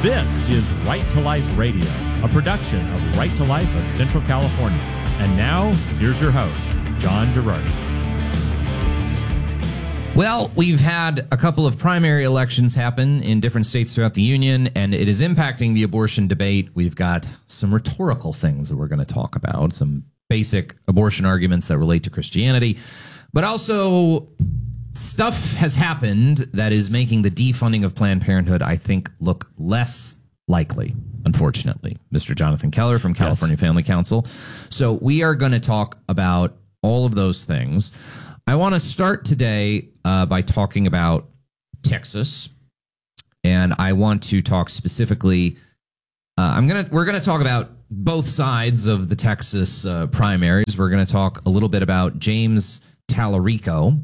This is Right to Life Radio, a production of Right to Life of Central California. And now, here's your host, John Girardi. Well, we've had a couple of primary elections happen in different states throughout the union, and it is impacting the abortion debate. We've got some rhetorical things that we're going to talk about, some basic abortion arguments that relate to Christianity, but also stuff has happened that is making the defunding of Planned Parenthood, I think, look less likely, unfortunately. Mr. Jonathan Keller from California Family Council. So we are going to talk about all of those things. I want to start today by talking about Texas, and I want to talk specifically. We're going to talk about both sides of the Texas primaries. We're going to talk a little bit about James Talarico,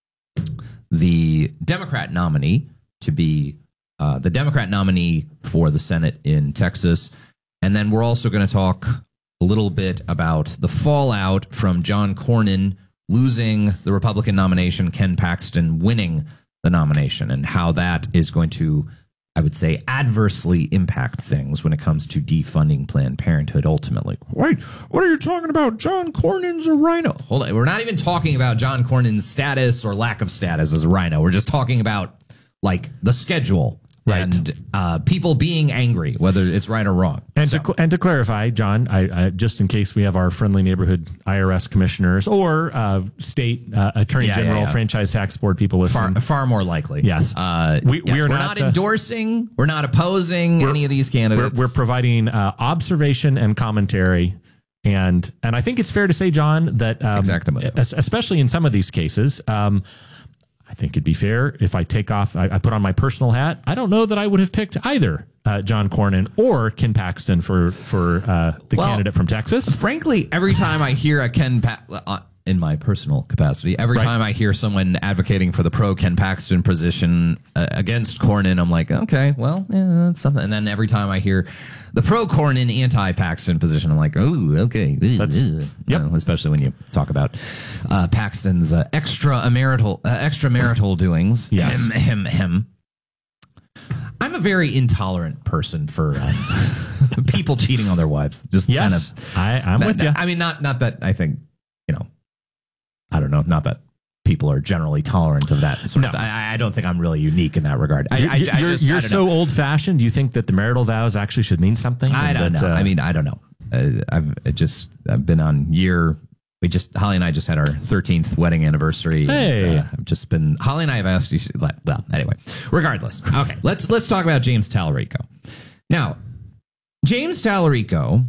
the Democrat nominee to be the Democrat nominee for the Senate in Texas. And then we're also going to talk a little bit about the fallout from John Cornyn losing the Republican nomination, Ken Paxton winning the nomination, and how that is going to, I would say, adversely impact things when it comes to defunding Planned Parenthood ultimately. Wait, what are you talking about? John Cornyn's a rhino. Hold on. We're not even talking about John Cornyn's status or lack of status as a rhino. We're just talking about, like, the schedule. Right. And people being angry, whether it's right or wrong. And to clarify, John, I just in case we have our friendly neighborhood IRS commissioners or state attorney general, franchise tax board people listening. Far more likely. Yes. We're not endorsing, we're not opposing any of these candidates. We're providing observation and commentary. And I think it's fair to say, John, that especially in some of these cases, I think it'd be fair if I I put on my personal hat. I don't know that I would have picked either John Cornyn or Ken Paxton for the candidate from Texas. Frankly, every time I hear a in my personal capacity, every time I hear someone advocating for the pro-Ken Paxton position against Cornyn, I'm like, okay, well, yeah, that's something. And then every time I hear the pro-Cornyn, anti-Paxton position, I'm like, oh, okay. Especially when you talk about Paxton's extramarital doings. Yes. I'm a very intolerant person for people cheating on their wives. Just kind of. I'm with you. I mean, not that I think, I don't know, not that people are generally tolerant of that sort of thing. I don't think I'm really unique in that regard. You're so old-fashioned. Do you think that the marital vows actually should mean something? I don't know. I mean, I don't know. I've been on year. Holly and I just had our 13th wedding anniversary. Hey. I've just been, Holly and I have asked you, well, anyway, regardless. Okay, let's talk about James Talarico. Now, James Talarico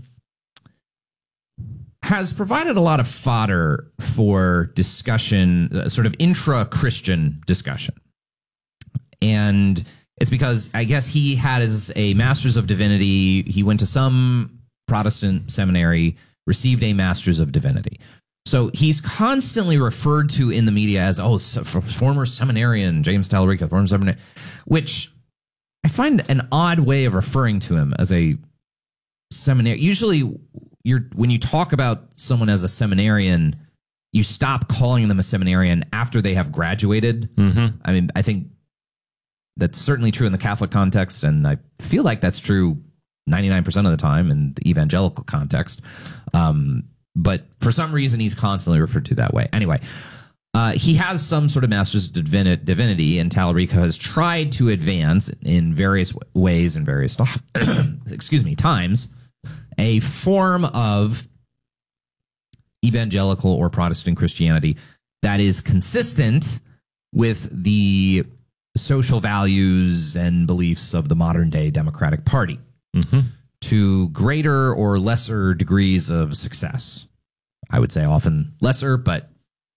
has provided a lot of fodder for discussion, sort of intra-Christian discussion. And it's because I guess he had a master's of divinity. He went to some Protestant seminary, received a master's of divinity. So he's constantly referred to in the media as, former seminarian, James Talarico, former seminarian, which I find an odd way of referring to him as a seminarian. Usually, when you talk about someone as a seminarian, you stop calling them a seminarian after they have graduated. Mm-hmm. I mean, I think that's certainly true in the Catholic context, and I feel like that's true 99% of the time in the evangelical context. But for some reason, he's constantly referred to that way. Anyway, he has some sort of master's of divinity, and Talarico has tried to advance in various ways and various times a form of evangelical or Protestant Christianity that is consistent with the social values and beliefs of the modern day Democratic Party, to greater or lesser degrees of success. I would say often lesser, but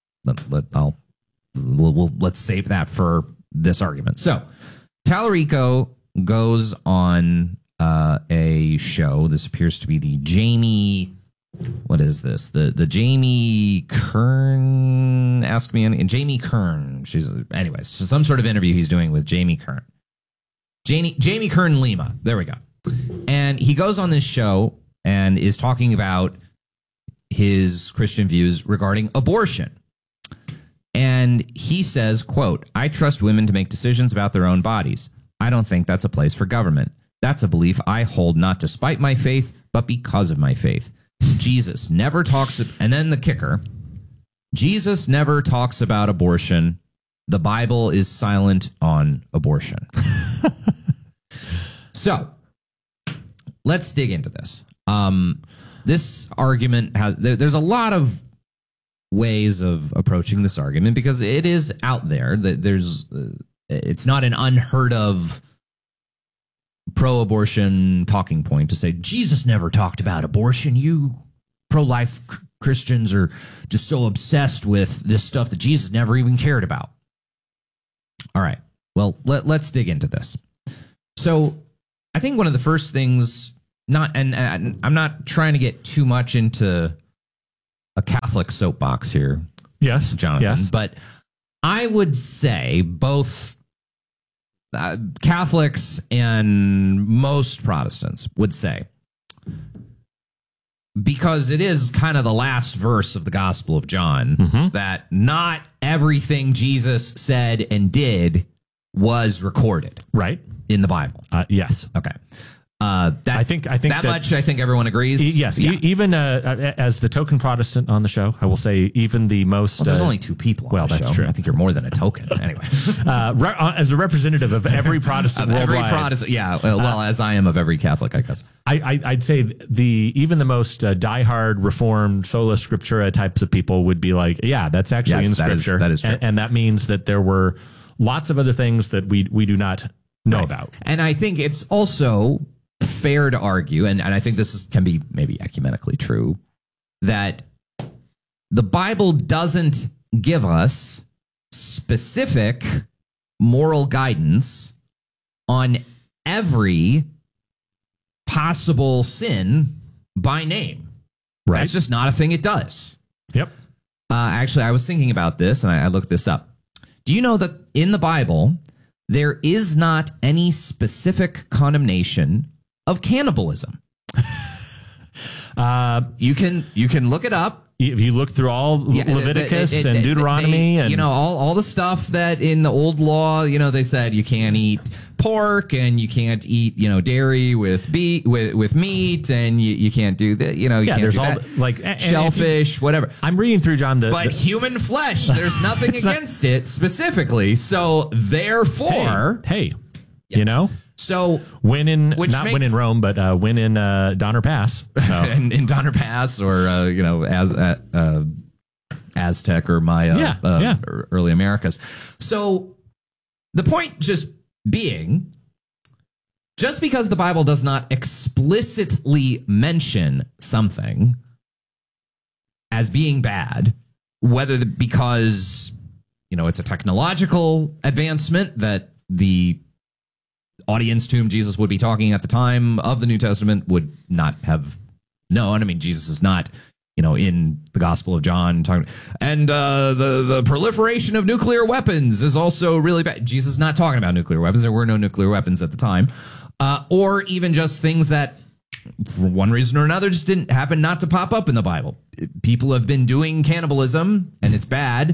let's save that for this argument. So Talarico goes on a show. This appears to be the Jamie. What is this? The Jamie Kern Ask Me Anything. Jamie Kern. Anyways, some sort of interview he's doing with Jamie Kern. Jamie Kern Lima. There we go. And he goes on this show and is talking about his Christian views regarding abortion. And he says, quote, "I trust women to make decisions about their own bodies. I don't think that's a place for government. That's a belief I hold not despite my faith, but because of my faith. Jesus never talks, and then the kicker, Jesus never talks about abortion. The Bible is silent on abortion. So, let's dig into this. This argument there's a lot of ways of approaching this argument because it is out there. It's not an unheard of pro-abortion talking point to say Jesus never talked about abortion. You pro-life Christians are just so obsessed with this stuff that Jesus never even cared about. All right. Well, let's dig into this. So, I think one of the first things, and I'm not trying to get too much into a Catholic soapbox here. Yes, Jonathan. Yes. But I would say both Catholics and most Protestants would say, because it is kind of the last verse of the Gospel of John, that not everything Jesus said and did was recorded. Right. In the Bible. Yes. Okay. I think that much. I think everyone agrees. Yes. Yeah. Even as the token Protestant on the show, I will say even the most. Well, there's only two people. On the that's show. true. I think you're more than a token. Anyway, as a representative of every Protestant worldwide, every Protestant. Yeah. Well, as I am of every Catholic, I guess. I'd say even the most diehard Reformed sola scriptura types of people would be like, yeah, that's actually in Scripture. That is true. And that means that there were lots of other things that we do not know about. And I think it's also fair to argue, and I think this can be maybe ecumenically true, that the Bible doesn't give us specific moral guidance on every possible sin by name. Right. That's just not a thing it does. Yep. Actually, I was thinking about this, and I looked this up. Do you know that in the Bible, there is not any specific condemnation of cannibalism? You can look it up. If you look through all Leviticus and Deuteronomy, and all the stuff that in the old law, they said you can't eat pork and you can't eat dairy with meat, and you can't do that. You can't there's do all that. like shellfish, whatever. I'm reading through John, but human flesh, there's nothing against it specifically. So therefore, hey. So when in Rome, but when in Donner Pass, so. in Donner Pass, or Aztec or Maya, early Americas. So the point just being, just because the Bible does not explicitly mention something as being bad, whether because it's a technological advancement that the audience to whom Jesus would be talking at the time of the New Testament would not have known. I mean, Jesus is not, in the Gospel of John talking, and the proliferation of nuclear weapons is also really bad. Jesus is not talking about nuclear weapons. There were no nuclear weapons at the time, or even just things that, for one reason or another, just didn't happen not to pop up in the Bible. People have been doing cannibalism, and it's bad.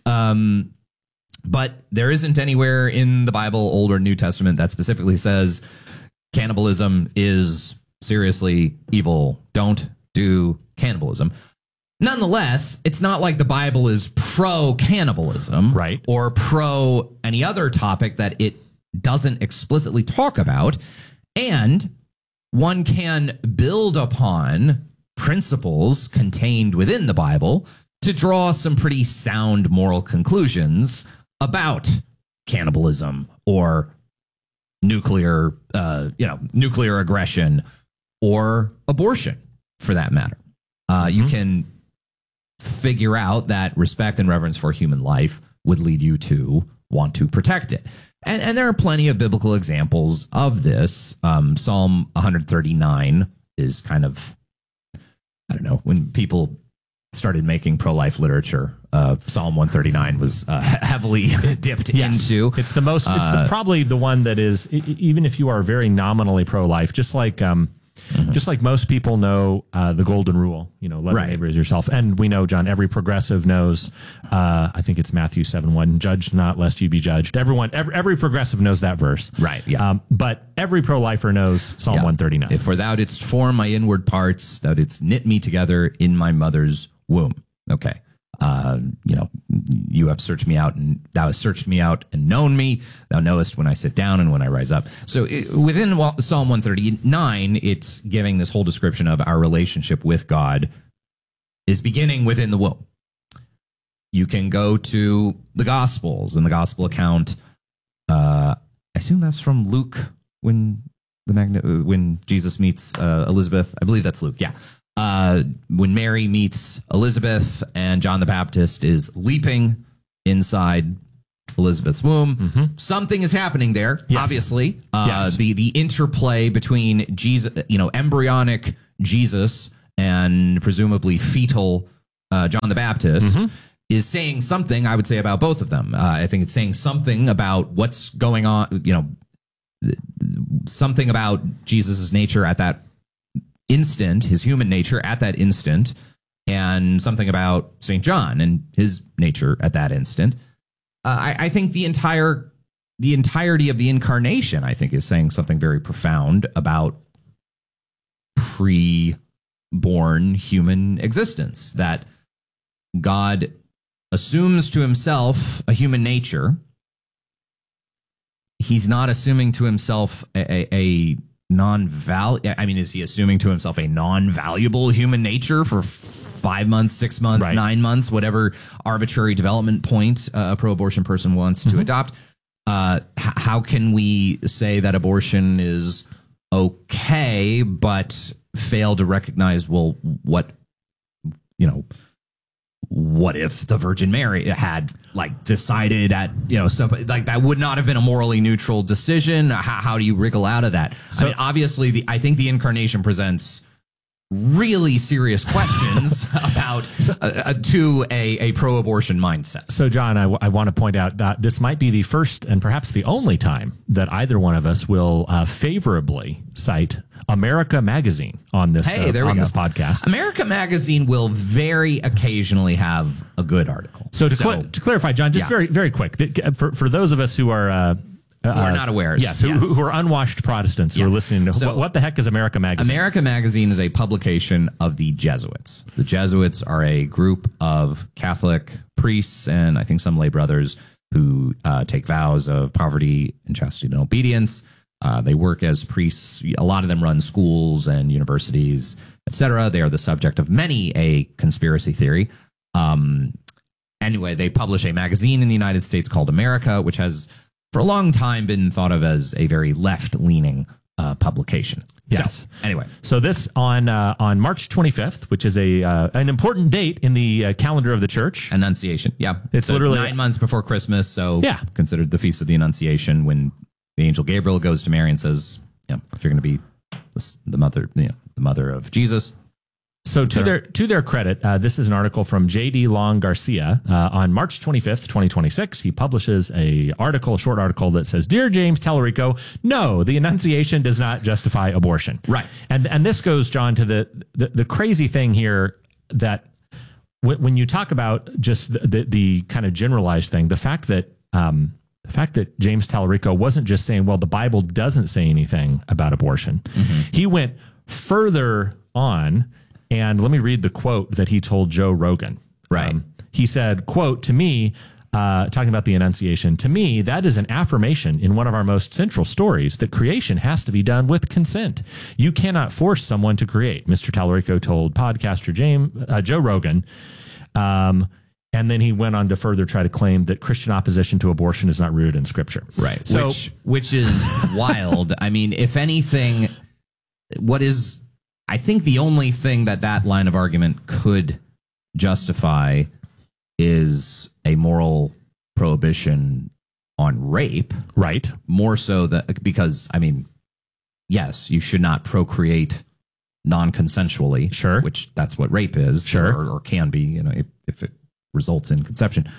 But there isn't anywhere in the Bible, Old or New Testament, that specifically says cannibalism is seriously evil. Don't do cannibalism. Nonetheless, it's not like the Bible is pro-cannibalism, right, or pro any other topic that it doesn't explicitly talk about. And one can build upon principles contained within the Bible to draw some pretty sound moral conclusions about cannibalism or nuclear aggression or abortion, for that matter. You can figure out that respect and reverence for human life would lead you to want to protect it. And there are plenty of biblical examples of this. Psalm 139 is kind of, when people started making pro-life literature, Psalm 139 was heavily dipped into. It's the most. It's probably the one that is, even if you are very nominally pro-life, just like Just like most people know the golden rule, love your neighbor as yourself. And we know, John, every progressive knows, I think it's Matthew 7:1, judge not lest you be judged. Every progressive knows that verse. Right, yeah. But every pro-lifer knows Psalm 139. For thou didst form my inward parts, thou didst knit me together in my mother's womb. Okay. You have searched me out, and thou hast searched me out and known me. Thou knowest when I sit down and when I rise up. So within Psalm 139, it's giving this whole description of our relationship with God is beginning within the womb. You can go to the Gospels and the Gospel account. I assume that's from Luke when Jesus meets Elizabeth. I believe that's Luke. Yeah. When Mary meets Elizabeth and John the Baptist is leaping inside Elizabeth's womb, something is happening there. Yes. Obviously, the interplay between Jesus, embryonic Jesus and presumably fetal John the Baptist is saying something. I would say about both of them. I think it's saying something about what's going on. Something about Jesus's nature at that instant, his human nature at that instant, and something about St. John and his nature at that instant. I think the entirety of the incarnation, I think, is saying something very profound about pre-born human existence, that God assumes to himself a human nature. He's not assuming to himself a is he assuming to himself a non-valuable human nature for 5 months, 6 months, 9 months, whatever arbitrary development point a pro-abortion person wants to adopt? How can we say that abortion is okay, but fail to recognize, what if the Virgin Mary had decided at, that would not have been a morally neutral decision? How do you wriggle out of that? So, obviously, I think the incarnation presents really serious questions about to a pro-abortion mindset. So, John, I want to point out that this might be the first and perhaps the only time that either one of us will favorably cite America Magazine on this this podcast. America Magazine will very occasionally have a good article. So to clarify, John, just very, very quick, for those of us who are who are not aware. Yes, who are unwashed Protestants who are listening to what the heck is America Magazine? America Magazine is a publication of the Jesuits. The Jesuits are a group of Catholic priests and I think some lay brothers who take vows of poverty and chastity and obedience. They work as priests. A lot of them run schools and universities, etc. They are the subject of many a conspiracy theory. Anyway, they publish a magazine in the United States called America, which has for a long time been thought of as a very left-leaning publication. Yes. So, anyway, so this on March 25th, which is an important date in the calendar of the church. Annunciation. Yeah, it's literally 9 months before Christmas. So considered the Feast of the Annunciation, when the angel Gabriel goes to Mary and says, if you're going to be the mother of Jesus. So to their credit, this is an article from J.D. Long Garcia on March 25th, 2026. He publishes a short article that says, "Dear James Tallarico, no, the Annunciation does not justify abortion." Right. And this goes, John, to the crazy thing here that when you talk about just the kind of generalized thing, the fact that James Tallarico wasn't just saying, well, the Bible doesn't say anything about abortion. He went further on. And let me read the quote that he told Joe Rogan. Right. He said, quote, "To me, talking about the Annunciation, to me, that is an affirmation in one of our most central stories that creation has to be done with consent. You cannot force someone to create," Mr. Tallarico told podcaster Joe Rogan. And then he went on to further try to claim that Christian opposition to abortion is not rooted in Scripture. Right. So, which is wild. I mean, if anything, I think the only thing that line of argument could justify is a moral prohibition on rape. Right. More so because, yes, you should not procreate non-consensually. Sure. Which that's what rape is. Sure. Or can be, if it results in conception.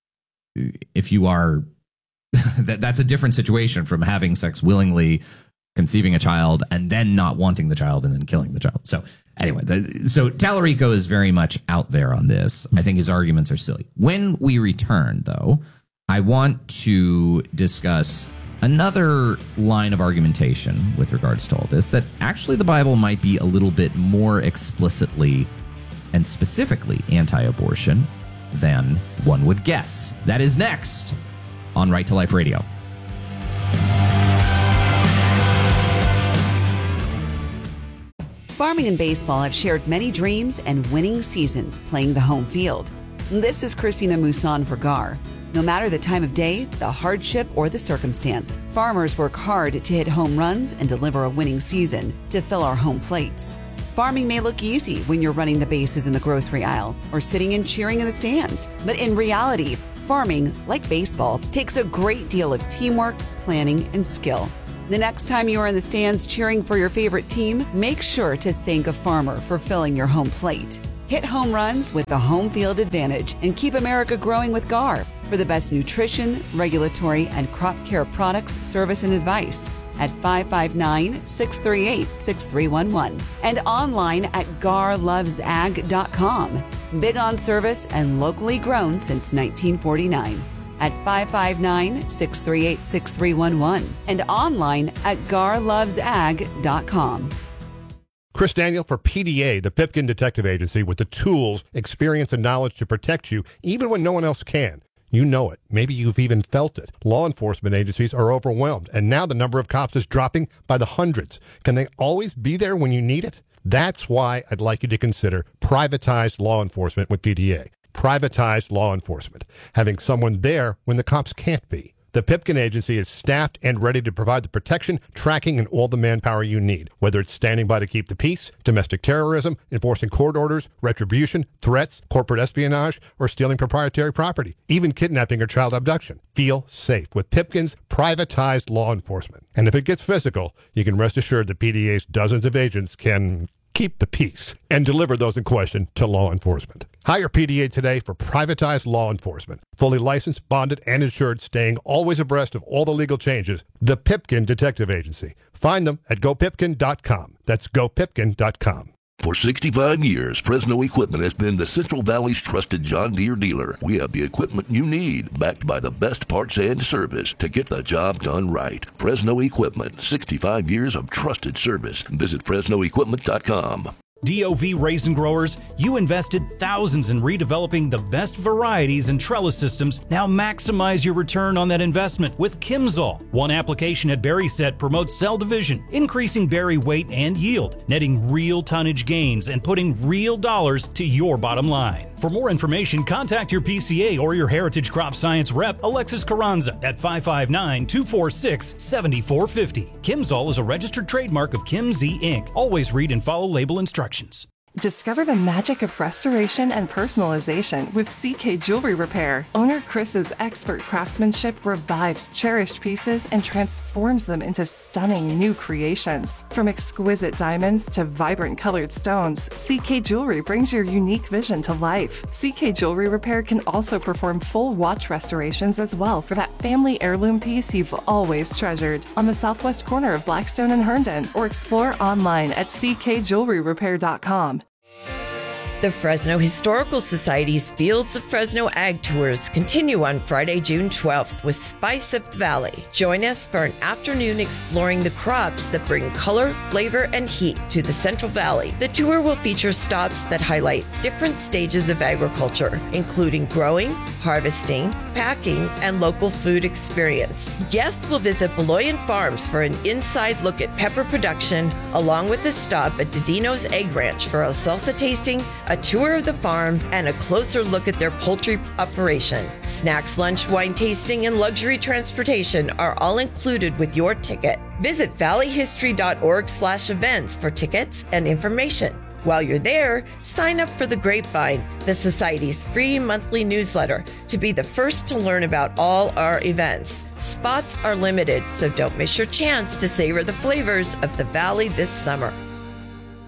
If you are, that's a different situation from having sex willingly conceiving a child and then not wanting the child and then killing the child. So anyway, so Tallarico is very much out there on this. I think his arguments are silly. When we return, though, I want to discuss another line of argumentation with regards to all this, that actually the Bible might be a little bit more explicitly and specifically anti-abortion than one would guess. That is next on Right to Life Radio. Farming and baseball have shared many dreams and winning seasons playing the home field. This is Christina Mousson for GAR. No matter the time of day, the hardship, or the circumstance, farmers work hard to hit home runs and deliver a winning season to fill our home plates. Farming may look easy when you're running the bases in the grocery aisle or sitting and cheering in the stands, but in reality, farming, like baseball, takes a great deal of teamwork, planning, and skill. The next time you are in the stands cheering for your favorite team, make sure to thank a farmer for filling your home plate. Hit home runs with the home field advantage and keep America growing with GAR for the best nutrition, regulatory, and crop care products, service, and advice at 559-638-6311 and online at garlovesag.com. Big on service and locally grown since 1949 at 559-638-6311 and online at garlovesag.com. Chris Daniel for PDA, the Pipkin Detective Agency, with the tools, experience, and knowledge to protect you, even when no one else can. You know it. Maybe you've even felt it. Law enforcement agencies are overwhelmed, and now the number of cops is dropping by the hundreds. Can they always be there when you need it? That's why I'd like you to consider privatized law enforcement with PDA. Privatized law enforcement. Having someone there when the cops can't be. The Pipkin Agency is staffed and ready to provide the protection, tracking, and all the manpower you need, whether it's standing by to keep the peace, domestic terrorism, enforcing court orders, retribution, threats, corporate espionage, or stealing proprietary property, even kidnapping or child abduction. Feel safe with Pipkin's privatized law enforcement. And if it gets physical, you can rest assured that PDA's dozens of agents can keep the peace and deliver those in question to law enforcement. Hire PDA today for privatized law enforcement. Fully licensed, bonded, and insured, staying always abreast of all the legal changes. The Pipkin Detective Agency. Find them at gopipkin.com. That's gopipkin.com. For 65 years, Fresno Equipment has been the Central Valley's trusted John Deere dealer. We have the equipment you need, backed by the best parts and service to get the job done right. Fresno Equipment, 65 years of trusted service. Visit FresnoEquipment.com. DOV Raisin Growers, you invested thousands in redeveloping the best varieties and trellis systems. Now maximize your return on that investment with Kimzol. One application at berry set promotes cell division, increasing berry weight and yield, netting real tonnage gains, and putting real dollars to your bottom line. For more information, contact your PCA or your Heritage Crop Science rep, Alexis Carranza, at 559-246-7450. Kimzol is a registered trademark of Kim-Z Inc. Always read and follow label instructions. Discover the magic of restoration and personalization with CK Jewelry Repair. Owner Chris's expert craftsmanship revives cherished pieces and transforms them into stunning new creations. From exquisite diamonds to vibrant colored stones, CK Jewelry brings your unique vision to life. CK Jewelry Repair can also perform full watch restorations as well for that family heirloom piece you've always treasured. On the southwest corner of Blackstone and Herndon, or explore online at ckjewelryrepair.com. The Fresno Historical Society's Fields of Fresno Ag Tours continue on Friday, June 12th with Spice of the Valley. Join us for an afternoon exploring the crops that bring color, flavor, and heat to the Central Valley. The tour will feature stops that highlight different stages of agriculture, including growing, harvesting, packing, and local food experience. Guests will visit Beloyan Farms for an inside look at pepper production, along with a stop at Didino's Egg Ranch for a salsa tasting, a tour of the farm, and a closer look at their poultry operation. Snacks, lunch, wine tasting, and luxury transportation are all included with your ticket. Visit valleyhistory.org/events for tickets and information. While you're there, sign up for The Grapevine, the Society's free monthly newsletter, to be the first to learn about all our events. Spots are limited, so don't miss your chance to savor the flavors of the Valley this summer.